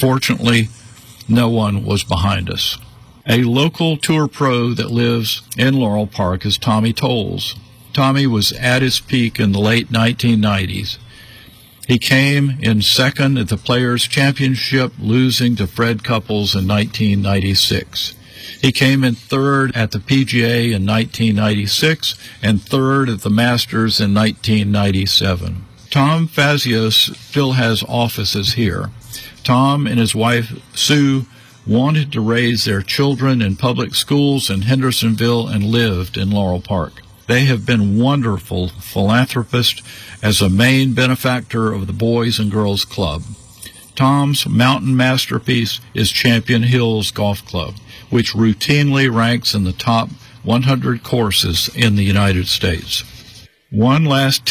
Fortunately, no one was behind us. A local tour pro that lives in Laurel Park is Tommy Tolles. Tommy was at his peak in the late 1990s. He came in second at the Players' Championship, losing to Fred Couples in 1996. He came in third at the PGA in 1996 and third at the Masters in 1997. Tom Fazios still has offices here. Tom and his wife, Sue, wanted to raise their children in public schools in Hendersonville and lived in Laurel Park. They have been wonderful philanthropists as a main benefactor of the Boys and Girls Club. Tom's mountain masterpiece is Champion Hills Golf Club, which routinely ranks in the top 100 courses in the United States. One last tip.